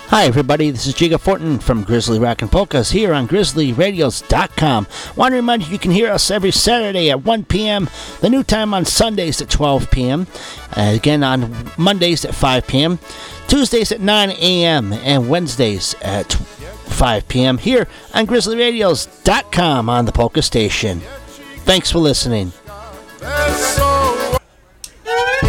Hi everybody, this is Jiga Fortin from Grizzly Rock and Polkas here on GrizzlyRadios.com. Want to remind you can hear us every Saturday at 1 p.m., the new time on Sundays at 12 p.m., again on Mondays at 5 p.m., Tuesdays at 9 a.m., and Wednesdays at 5 p.m. here on GrizzlyRadios.com on the Polka Station. Thanks for listening.